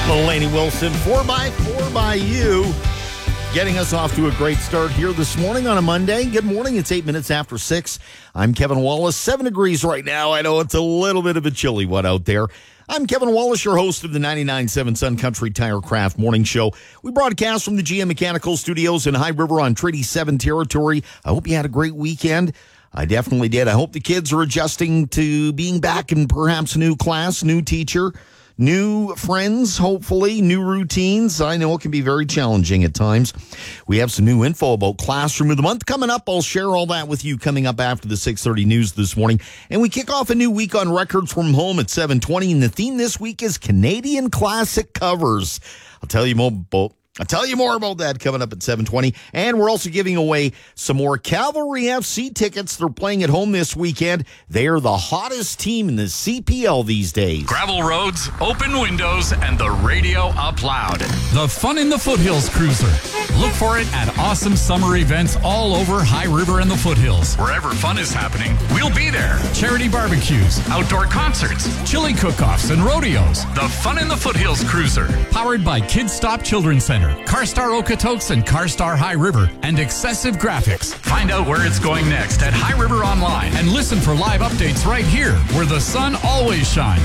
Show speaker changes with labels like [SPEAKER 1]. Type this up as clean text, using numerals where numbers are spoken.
[SPEAKER 1] Laney Wilson, 4x4 by you. Getting us off to a great start here this morning on a Monday. Good morning. It's 8 minutes after 6. I'm Kevin Wallace. 7 degrees right now. I know it's a little bit of a chilly one out there. I'm Kevin Wallace, your host of the 99.7 Sun Country Tire Craft Morning Show. We broadcast from the GM Mechanical Studios in High River on Treaty 7 territory. I hope you had a great weekend. I definitely did. I hope the kids are adjusting to being back in perhaps a new class, new teacher, new friends, hopefully, new routines. I know it can be very challenging at times. We have some new info about Classroom of the Month coming up. I'll share all that with you coming up after the 6:30 news this morning. And we kick off a new week on Records from Home at 7:20. And the theme this week is Canadian Classic Covers. I'll tell you more about that coming up at 7:20. And we're also giving away some more Cavalry FC tickets. They're playing at home this weekend. They are the hottest team in the CPL these days.
[SPEAKER 2] Gravel roads, open windows, and the radio up loud. The Fun in the Foothills Cruiser. Look for it at awesome summer events all over High River and the Foothills. Wherever fun is happening, we'll be there. Charity barbecues, outdoor concerts, chili cook-offs, and rodeos. The Fun in the Foothills Cruiser. Powered by Kids Stop Children's Center, CarStar Okotoks and CarStar High River, and Excessive Graphics. Find out where it's going next at High River Online and listen for live updates right here, where the sun always shines.